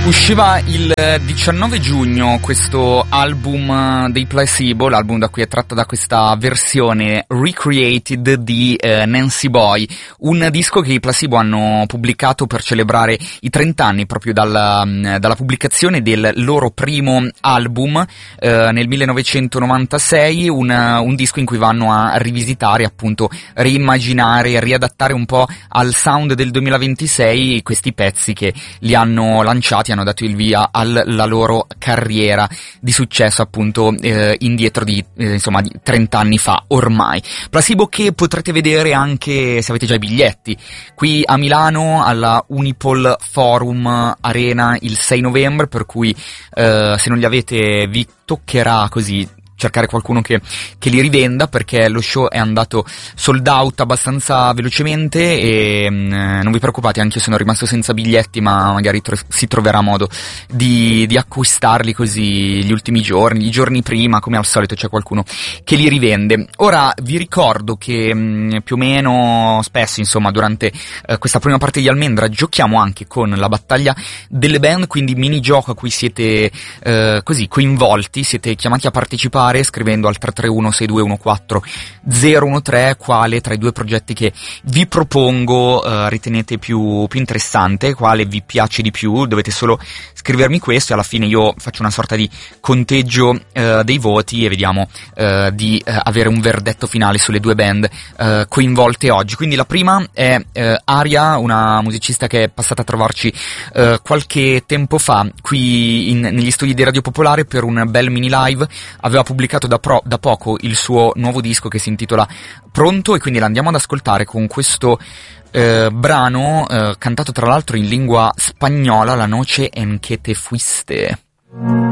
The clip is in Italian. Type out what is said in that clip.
Usciva il 19 giugno questo album dei Placebo, l'album da cui è tratto da questa versione recreated di Nancy Boy, un disco che i Placebo hanno pubblicato per celebrare i 30 anni proprio dalla pubblicazione del loro primo album nel 1996, un disco in cui vanno a rivisitare, appunto reimmaginare, riadattare un po' al sound del 2026 questi pezzi che li hanno lanciati, hanno dato il via alla loro carriera di successo, appunto indietro di 30 anni fa ormai. Placebo che potrete vedere anche se avete già i biglietti qui a Milano alla Unipol Forum Arena il 6 novembre, per cui se non li avete vi toccherà così cercare qualcuno che li rivenda, perché lo show è andato sold out abbastanza velocemente e non vi preoccupate, anche io sono rimasto senza biglietti, ma magari si troverà modo di acquistarli così gli ultimi giorni, i giorni prima, come al solito c'è qualcuno che li rivende. Ora vi ricordo che più o meno spesso, insomma, durante questa prima parte di Almendra giochiamo anche con la battaglia delle band, quindi mini gioco a cui siete così coinvolti, siete chiamati a partecipare scrivendo al 331-6214-013 quale tra i due progetti che vi propongo ritenete più interessante, quale vi piace di più. Dovete solo scrivermi questo e alla fine io faccio una sorta di conteggio dei voti e vediamo di avere un verdetto finale sulle due band coinvolte oggi. Quindi la prima è Aria, una musicista che è passata a trovarci qualche tempo fa qui negli studi di Radio Popolare per un bel mini live. Aveva pubblicato da poco il suo nuovo disco che si intitola Pronto, e quindi l'andiamo ad ascoltare con questo brano cantato tra l'altro in lingua spagnola, La noche en que te fuiste.